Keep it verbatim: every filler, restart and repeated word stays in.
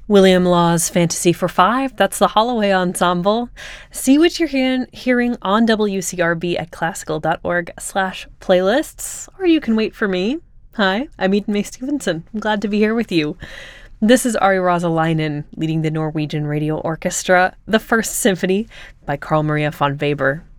William Law's Fantasy for Five, that's the Holloway Ensemble. See what you're hearing, hearing on W C R B at classical.org slash playlists, or you can wait for me. Hi, I'm Eden May Stevenson. I'm glad to be here with you. This is Ari Rosalainen leading the Norwegian Radio Orchestra, the First Symphony by Carl Maria von Weber.